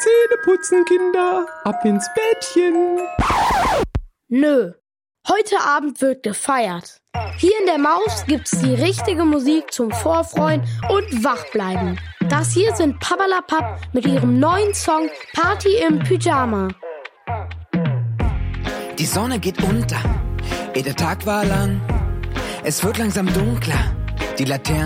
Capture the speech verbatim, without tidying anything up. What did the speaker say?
Zähne putzen, Kinder. Ab ins Bettchen. Nö, heute Abend wird gefeiert. Hier in der Maus gibt's die richtige Musik zum Vorfreuen und Wachbleiben. Das hier sind Papperlapapp mit ihrem neuen Song Party im Pyjama. Die Sonne geht unter, der Tag war lang. Es wird langsam dunkler, die Laternen